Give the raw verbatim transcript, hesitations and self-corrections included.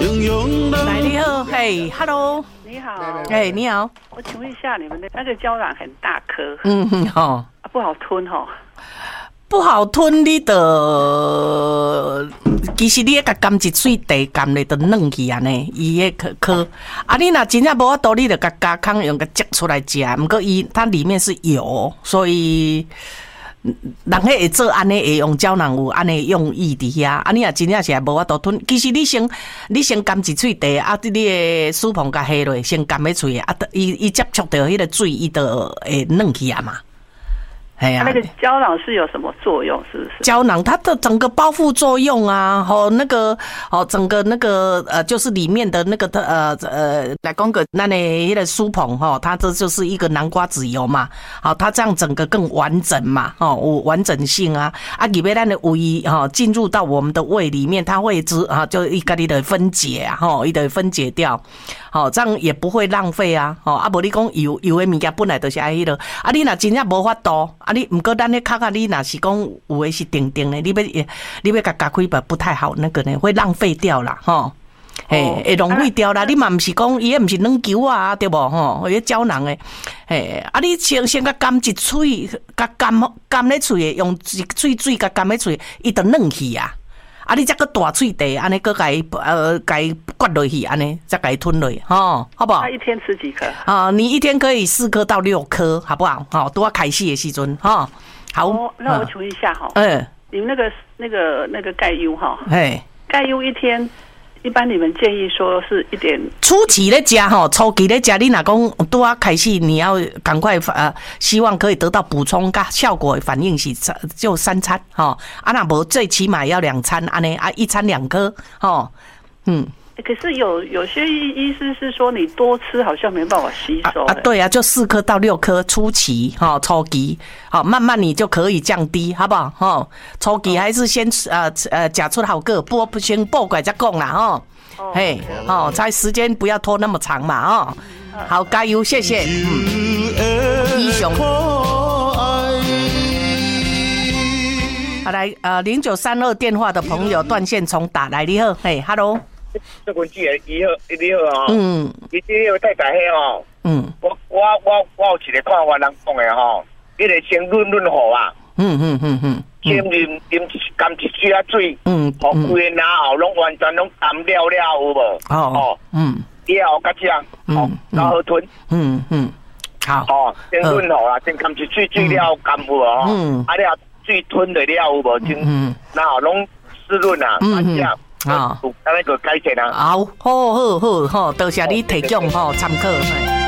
来，你好，嘿 ，Hello， 你好， 哎，你好， 我请问一下，你们的那个胶囊很大颗， 嗯哼，吼、 啊，不好吞吼。 不好吞，你的其实你迄个甘一水地甘咧，就软去安尼，伊迄颗颗啊，你若真正无法度，你就甲加康用个摘出来食，毋过伊它里面是油，所以人迄会做安尼会用胶囊有安尼用意伫遐，啊，你若真正是无法度吞，其实你先你先甘一喙茶，啊，你的水泡甲下落，先甘迄喙，啊，伊伊接触到迄个水，伊就会软去啊嘛。哎呀、 啊，那个胶囊是有什么作用？是不是？ 胶囊它的整个包覆作用啊，哦，那个哦，整个那个呃，就是里面的那个呃呃，来讲个那那个酥蓬哈，它这就是一个南瓜籽油嘛，好、哦，它这样整个更完整嘛，哦，完整性啊，啊，里面咱的胃哈进入到我们的胃里面，它会只啊就一个你的分解啊，哈、哦，一的分解掉，好、哦，这样也不会浪费啊，哦，啊，无你讲油油的物件本来就是爱迄落，啊，你若真正无法度。啊，你毋过咱咧卡卡，你若是讲有诶是定定诶，你要你要甲加开吧，不太好，那个呢会浪费掉啦，吼，嘿，会浪费掉啦。你嘛毋是讲伊诶毋是软球啊，对无吼？迄胶囊诶，嘿，啊，你先先甲甘一喙，甲甘甘咧喙诶，用一喙水甲甘咧喙，伊就软去啊。啊，你再个大喙茶，安尼个甲伊呃甲伊灌落去，安尼再甲伊吞落去，吼，好不好？ 他一天吃几颗？ 啊，你一天可以四颗到六颗，好不好？好，都要开始的时阵，哈。好， 哦，那我请问一下哈， 嗯， 你们那个那个那个钙优哈， 嘿， 钙优一天，一般你们建议说是一点。 初期咧食吼，初期咧食，你若讲拄啊开始，你要赶快呃，希望可以得到补充，甲效果的反应是就三餐吼，啊那无最起码要两餐安尼啊，一餐两颗吼，嗯。 可是有有些医师是说你多吃好像没办法吸收、欸、 啊, 啊，对啊，就四颗到六颗初期哈、哦，初期好、哦，慢慢你就可以降低，好不好？哈、哦，初期还是先呃呃讲出好个，不不先报拐再讲啦哈，哦、嘿，哦，才时间不要拖那么长嘛哦，好，加油，谢谢，嗯，英雄，好来呃零九三二电话的朋友断线重打来，你好，嘿 ，hello。 这份子的你好，你好哦。嗯。你这个太大黑哦。嗯。我我我我有一个看法人讲的吼，你得先润润好啊。嗯嗯嗯嗯。先啉啉甘一水啊水。嗯。好，规然后拢完全拢淡了了有无？哦哦。嗯。了后甲这样。嗯。然后吞。嗯嗯。好。哦，先润好啦，先甘一水水了甘有无？嗯。啊了水吞了了有无？先。嗯。然后拢湿润啊，啊这样。啊，那个改善啊！ 好，好好好好，多谢你提供吼参考。